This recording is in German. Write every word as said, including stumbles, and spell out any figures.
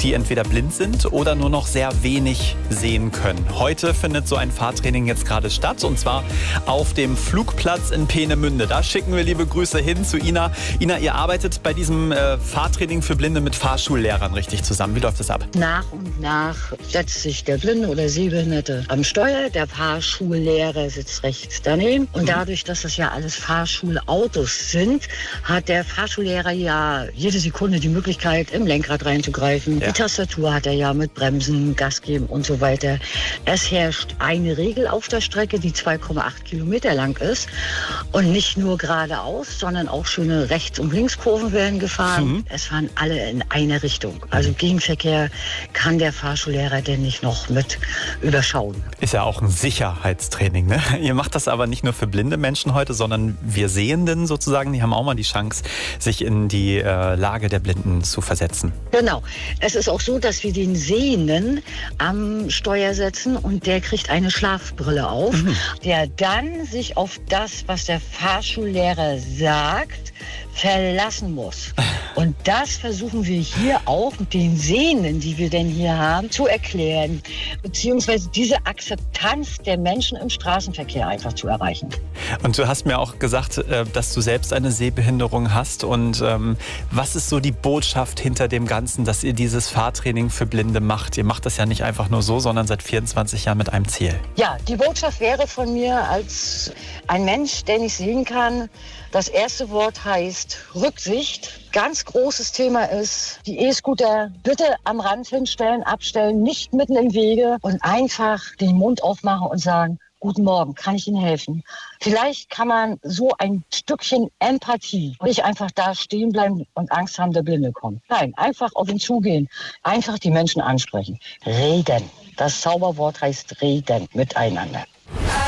die entweder blind sind oder nur noch sehr wenig sehen können. Heute findet so ein Fahrtraining jetzt gerade statt und zwar auf dem Flugplatz in Peenemünde. Da schicken wir liebe Grüße hin zu Ina. Ina, ihr arbeitet bei diesem äh, Fahrtraining für Blinde mit Fahrschullehrern richtig zusammen. Wie läuft das ab? Nach und nach setzt sich der Blinde oder Sehbehinderte am Steuer. Der Fahrschullehrer sitzt rechts daneben. Und dadurch, dass das ja alles Fahrschulautos sind, hat der Fahrschullehrer ja jede Sekunde die Möglichkeit, im Lenkrad reinzugreifen. Ja. Die Tastatur hat er ja mit Bremsen, Gas geben und so weiter. Es herrscht eine Regel auf der Strecke, die zwei Komma acht Kilometer lang ist. Und nicht nur geradeaus, sondern auch schöne Rechts- und Linkskurven werden gefahren. Mhm. Es fahren alle in eine Richtung. Also Gegenverkehr kann der Fahrschullehrer denn nicht noch mit überschauen. Ist ja auch ein Sicherheitstraining, ne? Ihr macht das aber nicht nur für blinde Menschen heute, sondern wir Sehenden sozusagen, die haben auch mal die Chance, sich in die äh, Lage der Blinden zu versetzen. Genau. Es ist auch so, dass wir den Sehenden am Steuer setzen und der kriegt eine Schlafbrille auf, mhm. der dann sich auf das, was der Fahrschullehrer sagt, verlassen muss. Und das versuchen wir hier auch den Sehenden, die wir denn hier haben, zu erklären, beziehungsweise diese Akzeptanz der Menschen im Straßenverkehr einfach zu erreichen. Und du hast mir auch gesagt, dass du selbst eine Sehbehinderung hast. Und ähm, was ist so die Botschaft hinter dem Ganzen, dass ihr dieses Fahrtraining für Blinde macht? Ihr macht das ja nicht einfach nur so, sondern seit vierundzwanzig Jahren mit einem Ziel. Ja, die Botschaft wäre von mir als ein Mensch, der nicht sehen kann, das erste Wort heißt Rücksicht. Ganz großes Thema ist, die E-Scooter bitte am Rand hinstellen, abstellen, nicht mitten im Wege und einfach den Mund aufmachen und sagen, guten Morgen, kann ich Ihnen helfen? Vielleicht kann man so ein Stückchen Empathie, nicht einfach da stehen bleiben und Angst haben, der Blinde kommt. Nein, einfach auf ihn zugehen, einfach die Menschen ansprechen. Reden. Das Zauberwort heißt reden, miteinander.